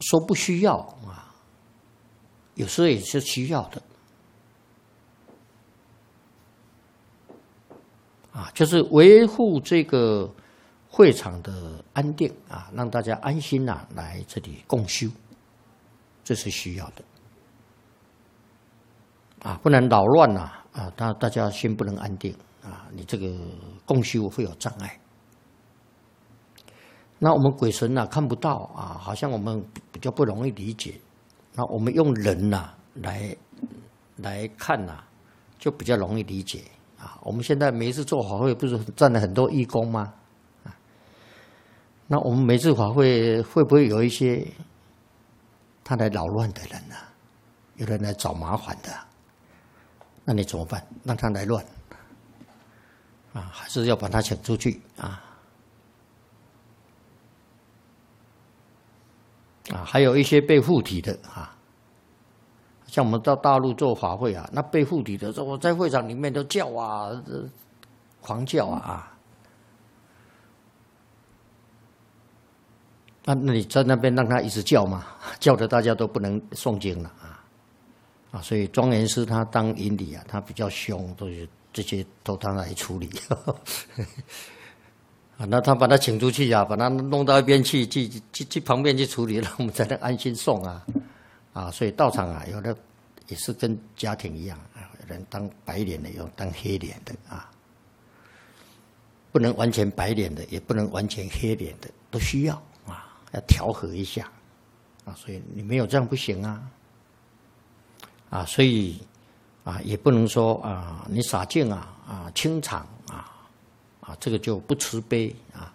说不需要啊，有时候也是需要的。啊，就是维护这个会场的安定啊，让大家安心啊来这里共修，这是需要的。啊，不能扰乱呐啊，大家心不能安定啊，你这个共修会有障碍。那我们鬼神呐看不到啊，好像我们比较不容易理解。那我们用人呐来看呐，就比较容易理解。啊，我们现在每一次做法会，不是站了很多义工吗？啊，那我们每次法会会不会有一些他来扰乱的人呢？有人来找麻烦的，那你怎么办？让他来乱啊，还是要把他请出去啊？啊，还有一些被附体的啊。像我们到大陆做法会啊，那被附体的时候，我在会场里面都叫啊，狂叫啊那你在那边让他一直叫嘛，叫的大家都不能诵经了啊！所以庄严师他当引理啊，他比较凶，都是这些都他来处理啊。那他把他请出去啊，把他弄到一边去旁边去处理，让我们才能安心诵啊。啊，所以道场啊，有的也是跟家庭一样啊，有人当白脸的，有当黑脸的啊，不能完全白脸的，也不能完全黑脸的，都需要啊，要调和一下啊，所以你没有这样不行啊，啊，所以啊，也不能说啊，你洒净啊清场啊，这个就不慈悲啊。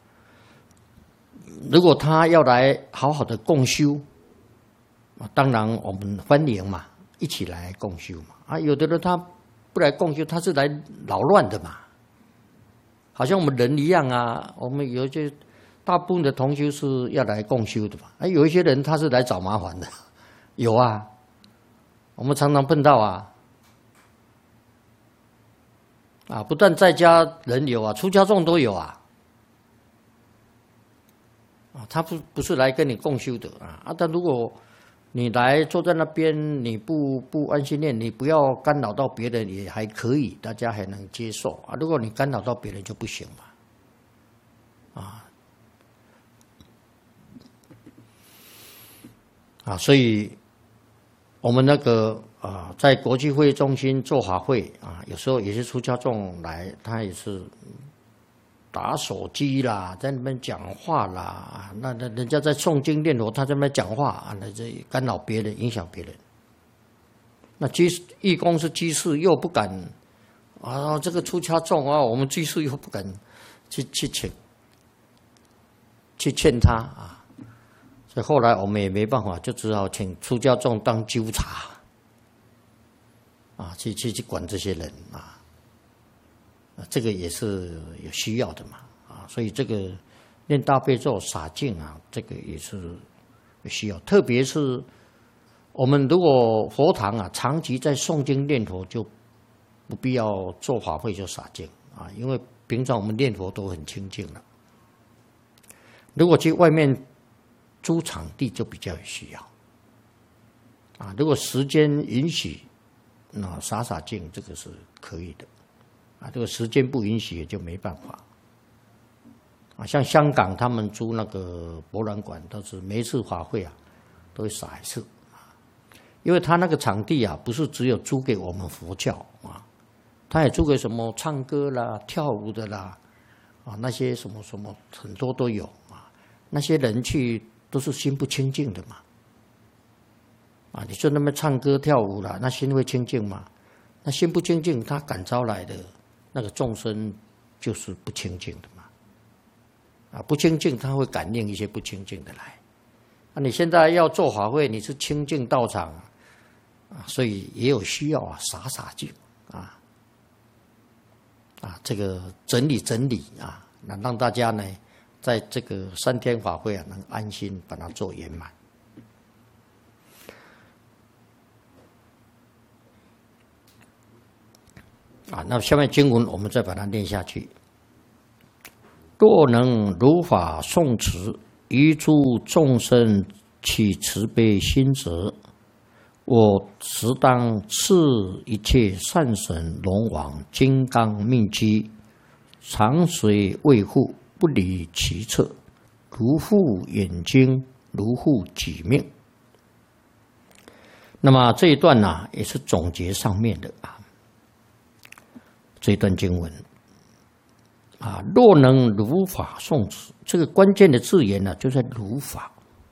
如果他要来好好的共修。当然，我们欢迎嘛，一起来共修嘛。啊，有的人他不来共修，他是来扰乱的嘛。好像我们人一样啊，我们有一些大部分的同修是要来共修的嘛。啊，有一些人他是来找麻烦的，有啊，我们常常碰到啊。啊，不但在家人有啊，出家众都有啊。啊，他不是来跟你共修的啊。但如果你来坐在那边，你不安心念，你不要干扰到别人也还可以，大家还能接受啊。如果你干扰到别人就不行嘛，所以我们那个在国际会议中心做法会啊，有时候也是出家众来，他也是打手机啦，在那边讲话啦，那人家在诵经念佛，他在那边讲话啊，那这干扰别人，影响别人。那义工是居士，又不敢啊，这个出家众啊，我们居士又不敢去劝他啊，所以后来我们也没办法，就只好请出家众当纠察啊，去管这些人啊。这个也是有需要的嘛，啊，所以这个念大悲咒洒净啊，这个也是需要。特别是我们如果佛堂啊长期在诵经念佛，就不必要做法会就洒净啊，因为平常我们念佛都很清净了。如果去外面租场地，就比较有需要啊。如果时间允许，那洒净这个是可以的。啊，这个时间不允许也就没办法。啊，像香港他们租那个博览馆，都是每一次法会啊，都会洒一次啊，因为他那个场地啊，不是只有租给我们佛教啊，他也租给什么唱歌啦、跳舞的啦，啊，那些什么很多都有啊，那些人去都是心不清净的嘛。啊，你说那边唱歌跳舞啦，那心会清净吗？那心不清净，他感召来的那个众生就是不清净的嘛。啊，不清净他会感应一些不清净的来。啊，你现在要做法会，你是清净道场啊，所以也有需要啊，洒净啊，这个整理啊，那让大家呢，在这个3天法会啊，能安心把它做圆满。啊，那下面经文我们再把它念下去。若能如法诵持，于诸众生起慈悲心者，我实当赐一切善神龙王金刚命机，常随卫护，不离其侧，如护眼睛，如护己命。那么这一段呢，也是总结上面的这一段经文若能如法诵持，这个关键的字眼呢，就在如法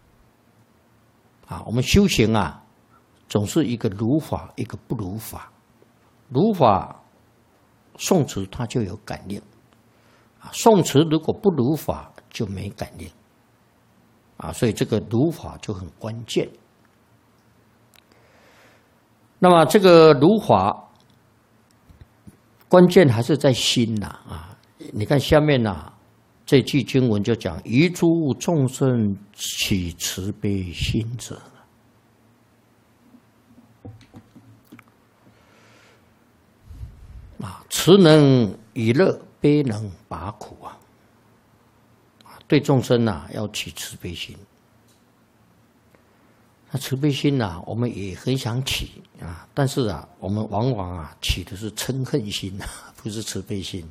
我们修行总是一个如法，一个不如法。如法诵持它就有感应诵持如果不如法就没感应所以这个如法就很关键。那么这个如法关键还是在心你看下面这句经文就讲：于诸众生起慈悲心者。慈能以乐，悲能拔苦对众生要起慈悲心。那慈悲心我们也很想起但是我们往往起的是嗔恨心不是慈悲心。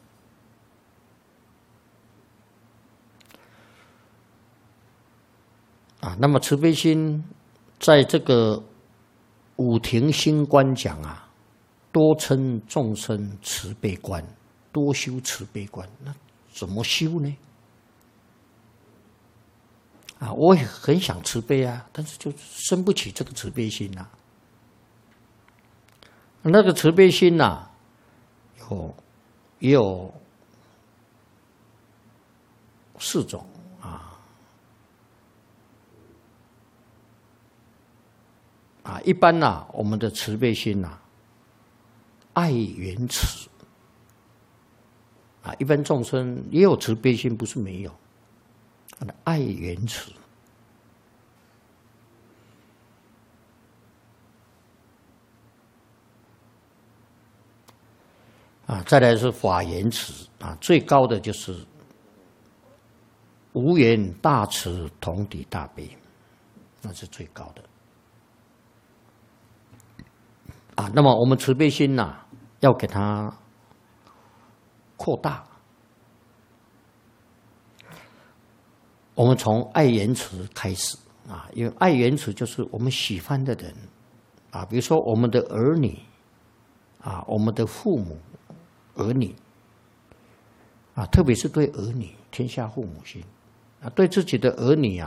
那么慈悲心在这个五庭心观讲多称众生慈悲观，多修慈悲观。那怎么修呢？我也很想慈悲但是就生不起这个慈悲心那个慈悲心也有4种一般我们的慈悲心爱缘慈一般众生也有慈悲心，不是没有。爱缘慈再来是法缘慈最高的就是无缘大慈，同体大悲，那是最高的那么我们慈悲心要给它扩大。我们从爱缘慈开始因为爱缘慈就是我们喜欢的人比如说我们的儿女我们的父母儿女特别是对儿女，天下父母心对自己的儿女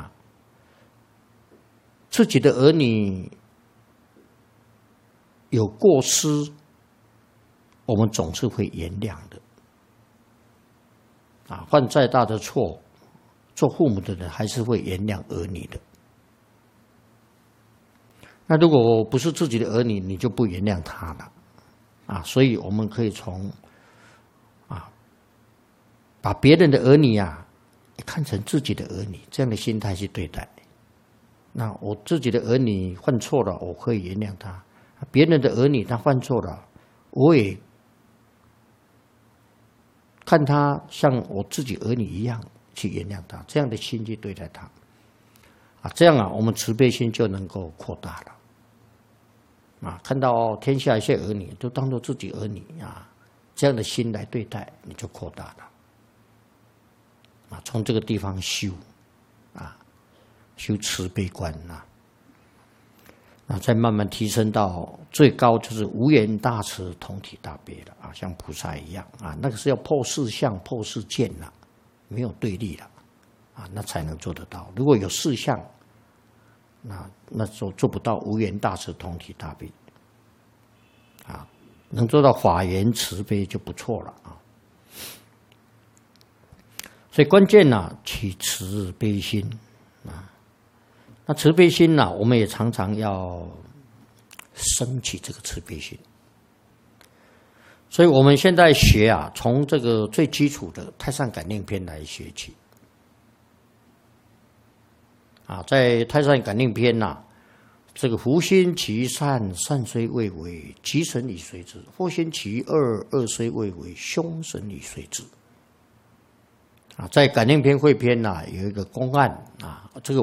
自己的儿女有过失，我们总是会原谅的犯再大的错，做父母的人还是会原谅儿女的。那如果不是自己的儿女，你就不原谅他了所以我们可以从把别人的儿女看成自己的儿女，这样的心态去对待。那我自己的儿女犯错了，我可以原谅他；别人的儿女他犯错了，我也看他像我自己儿女一样去原谅他，这样的心去对待他这样我们慈悲心就能够扩大了看到天下一些儿女都当作自己儿女这样的心来对待，你就扩大了从这个地方修修慈悲观再慢慢提升到最高，就是无缘大慈，同体大悲了像菩萨一样那个是要破四相，破四见没有对立了那才能做得到。如果有四相，那就做不到无缘大慈，同体大悲能做到法缘慈悲就不错了所以关键起慈悲心那慈悲心我们也常常要升起这个慈悲心。所以我们现在学从这个最基础的太上感应篇来学起在太上感应篇这个福心其善，善虽未为，吉神已随之；祸心其恶，恶虽未为，凶神已随之。在感应篇汇篇有一个公案这个